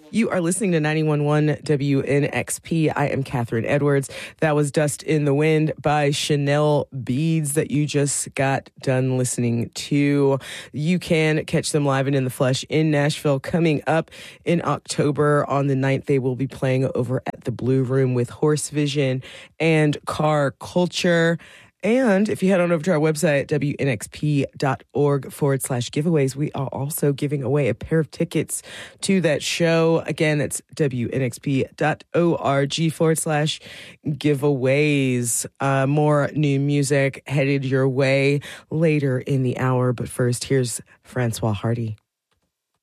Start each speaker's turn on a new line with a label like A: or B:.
A: You are listening to 91.1 WNXP. I am Catherine Edwards. That was Dust in the Wind by Chanel Beads that you just got done listening to. You can catch them live and in the flesh in Nashville coming up in October. On the 9th, they will be playing over at the Blue Room with Horse Vision and Car Culture. And if you head on over to our website, wnxp.org/giveaways, we are also giving away a pair of tickets to that show. Again, that's wnxp.org/giveaways. More new music headed your way later in the hour. But first, here's Francois Hardy.